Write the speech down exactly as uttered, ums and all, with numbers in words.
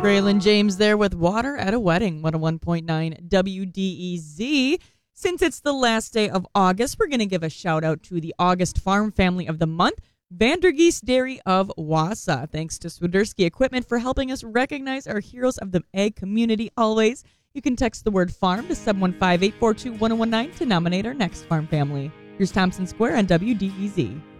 Braylon James there with Water at a Wedding, one oh one point nine W D E Z. Since it's the last day of August, we're going to give a shout out to the August Farm Family of the Month, Vandergeest Dairy of Wausau. Thanks to Swiderski Equipment for helping us recognize our heroes of the egg community always. You can text the word farm to seven one five, eight four two, one oh one nine to nominate our next farm family. Here's Thompson Square on W D E Z.